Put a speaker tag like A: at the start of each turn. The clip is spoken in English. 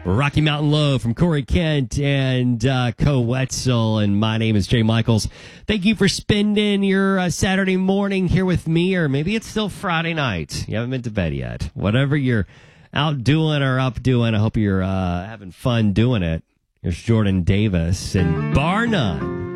A: Rocky Mountain Low from Corey Kent and Co Wetzel. And my name is Jay Michaels. Thank you for spending your Saturday morning here with me, or maybe it's still Friday night. You haven't been to bed yet. Whatever you're out doing or up doing, I hope you're having fun doing it. Here's Jordan Davis and Bar None.